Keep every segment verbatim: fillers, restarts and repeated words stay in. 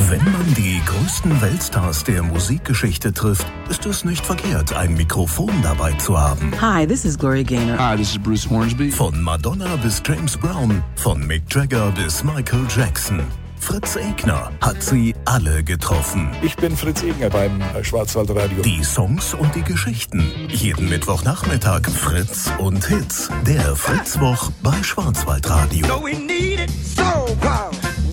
Wenn man die größten Weltstars der Musikgeschichte trifft, ist es nicht verkehrt, ein Mikrofon dabei zu haben. Hi, this is Gloria Gaynor. Hi, this is Bruce Hornsby. Von Madonna bis James Brown, von Mick Jagger bis Michael Jackson. Fritz Egner hat sie alle getroffen. Ich bin Fritz Egner beim Schwarzwaldradio. Die Songs und die Geschichten. Jeden Mittwochnachmittag Fritz und Hits. Der Fritzwoch bei Schwarzwaldradio. So we need it so power.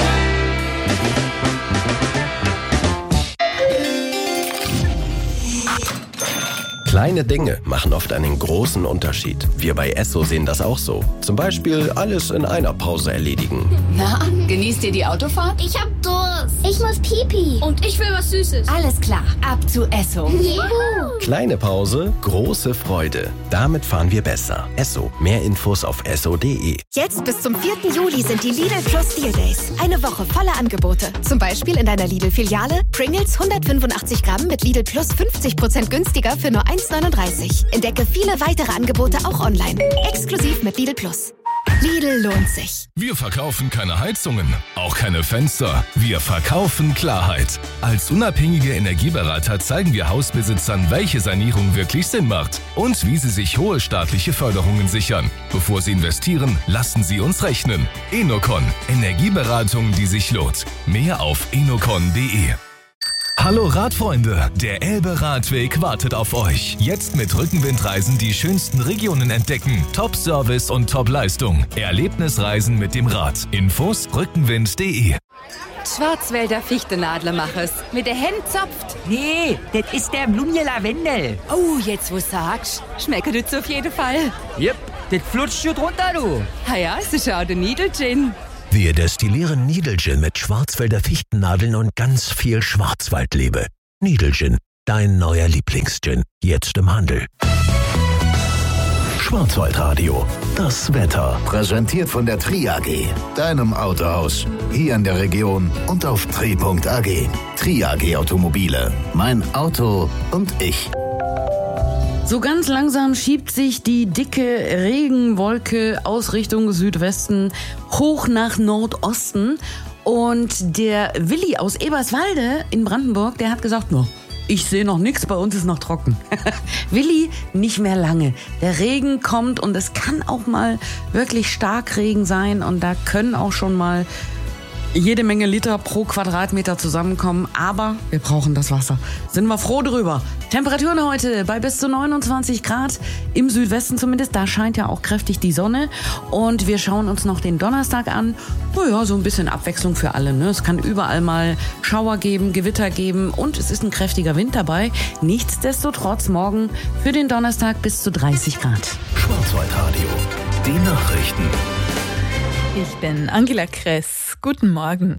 Kleine Dinge machen oft einen großen Unterschied. Wir bei Esso sehen das auch so. Zum Beispiel alles in einer Pause erledigen. Na, genießt ihr die Autofahrt? Ich hab Durst. Ich muss Pipi. Und ich will was Süßes. Alles klar, ab zu Esso. Juhu. Kleine Pause, große Freude. Damit fahren wir besser. Esso. Mehr Infos auf esso punkt de. Jetzt bis zum vierten Juli sind die Lidl Plus Deal Days. Eine Woche voller Angebote. Zum Beispiel in deiner Lidl-Filiale Pringles hundertfünfundachtzig Gramm mit Lidl Plus fünfzig Prozent günstiger für nur eins Euro neununddreißig. Entdecke viele weitere Angebote auch online. Exklusiv mit Lidl Plus. Lidl lohnt sich. Wir verkaufen keine Heizungen, auch keine Fenster. Wir verkaufen Klarheit. Als unabhängige Energieberater zeigen wir Hausbesitzern, welche Sanierung wirklich Sinn macht und wie sie sich hohe staatliche Förderungen sichern. Bevor sie investieren, lassen sie uns rechnen. Enocon. Energieberatung, die sich lohnt. Mehr auf enocon punkt de. Hallo Radfreunde, der Elbe-Radweg wartet auf euch. Jetzt mit Rückenwindreisen die schönsten Regionen entdecken. Top-Service und Top-Leistung. Erlebnisreisen mit dem Rad. Infos rückenwind punkt de. Schwarzwälder Fichtenadler mach es. Mit der Hand zopft. Nee, das ist der Blumje Lavendel. Oh, jetzt wo sagst, schmeckt das auf jeden Fall. Jep, das flutscht schon drunter, du. Ha ja, es ist auch der Niedelgin. Wir destillieren Niedelgin mit Schwarzwälder Fichtennadeln und ganz viel Schwarzwaldliebe. Niedelgin, dein neuer Lieblingsgin. Jetzt im Handel. Schwarzwaldradio. Das Wetter. Präsentiert von der Tri A G. Deinem Autohaus. Hier in der Region und auf tri punkt a g. Tri A G Automobile. Mein Auto und ich. So ganz langsam schiebt sich die dicke Regenwolke aus Richtung Südwesten hoch nach Nordosten. Und der Willi aus Eberswalde in Brandenburg, der hat gesagt, no, ich sehe noch nichts, bei uns ist noch trocken. Willi, nicht mehr lange. Der Regen kommt und es kann auch mal wirklich Starkregen sein. Und da können auch schon mal jede Menge Liter pro Quadratmeter zusammenkommen, aber wir brauchen das Wasser. Sind wir froh drüber. Temperaturen heute bei bis zu neunundzwanzig Grad, im Südwesten zumindest, da scheint ja auch kräftig die Sonne. Und wir schauen uns noch den Donnerstag an. Naja, so ein bisschen Abwechslung für alle, ne? Es kann überall mal Schauer geben, Gewitter geben und es ist ein kräftiger Wind dabei. Nichtsdestotrotz morgen für den Donnerstag bis zu dreißig Grad. Schwarzwaldradio, die Nachrichten. Ich bin Angela Kress. Guten Morgen.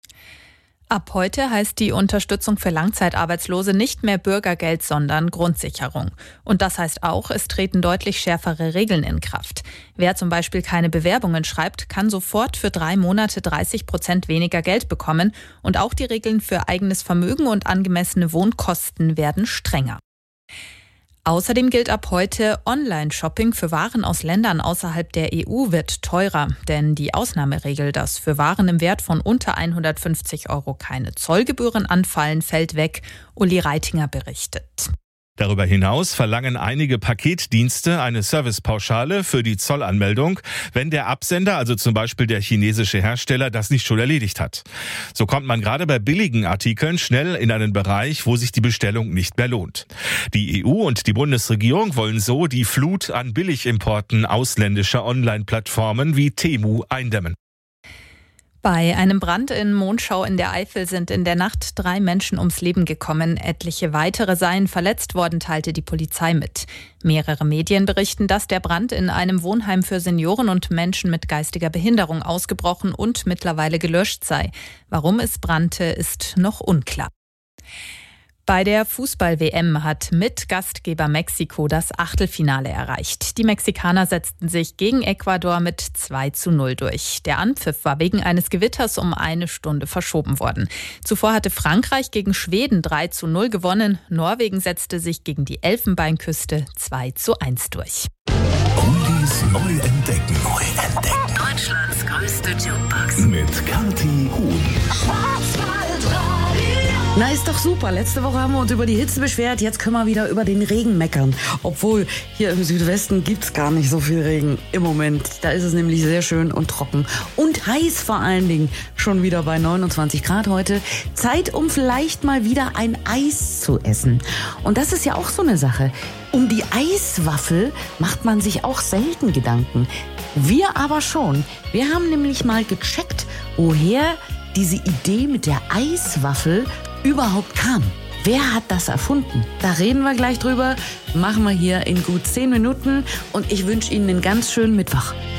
Ab heute heißt die Unterstützung für Langzeitarbeitslose nicht mehr Bürgergeld, sondern Grundsicherung. Und das heißt auch, es treten deutlich schärfere Regeln in Kraft. Wer zum Beispiel keine Bewerbungen schreibt, kann sofort für drei Monate dreißig Prozent weniger Geld bekommen. Und auch die Regeln für eigenes Vermögen und angemessene Wohnkosten werden strenger. Außerdem gilt ab heute, Online-Shopping für Waren aus Ländern außerhalb der E U wird teurer. Denn die Ausnahmeregel, dass für Waren im Wert von unter hundertfünfzig Euro keine Zollgebühren anfallen, fällt weg. Uli Reitinger berichtet. Darüber hinaus verlangen einige Paketdienste eine Servicepauschale für die Zollanmeldung, wenn der Absender, also zum Beispiel der chinesische Hersteller, das nicht schon erledigt hat. So kommt man gerade bei billigen Artikeln schnell in einen Bereich, wo sich die Bestellung nicht mehr lohnt. Die E U und die Bundesregierung wollen so die Flut an Billigimporten ausländischer Online-Plattformen wie Temu eindämmen. Bei einem Brand in Monschau in der Eifel sind in der Nacht drei Menschen ums Leben gekommen. Etliche weitere seien verletzt worden, teilte die Polizei mit. Mehrere Medien berichten, dass der Brand in einem Wohnheim für Senioren und Menschen mit geistiger Behinderung ausgebrochen und mittlerweile gelöscht sei. Warum es brannte, ist noch unklar. Bei der Fußball-W M hat mit Gastgeber Mexiko das Achtelfinale erreicht. Die Mexikaner setzten sich gegen Ecuador mit zwei zu null durch. Der Anpfiff war wegen eines Gewitters um eine Stunde verschoben worden. Zuvor hatte Frankreich gegen Schweden drei zu null gewonnen. Norwegen setzte sich gegen die Elfenbeinküste zwei zu eins durch. Oldies neu entdecken. Neu entdecken. Deutschlands größte Jukebox. Mit Kathi Huhn. Schwarzwaldradio. Na, ist doch super. Letzte Woche haben wir uns über die Hitze beschwert. Jetzt können wir wieder über den Regen meckern. Obwohl, hier im Südwesten gibt's gar nicht so viel Regen im Moment. Da ist es nämlich sehr schön und trocken. Und heiß vor allen Dingen. Schon wieder bei neunundzwanzig Grad heute. Zeit, um vielleicht mal wieder ein Eis zu essen. Und das ist ja auch so eine Sache. Um die Eiswaffel macht man sich auch selten Gedanken. Wir aber schon. Wir haben nämlich mal gecheckt, woher diese Idee mit der Eiswaffel überhaupt kam. Wer hat das erfunden? Da reden wir gleich drüber. Machen wir hier in gut zehn Minuten. Und ich wünsche Ihnen einen ganz schönen Mittwoch.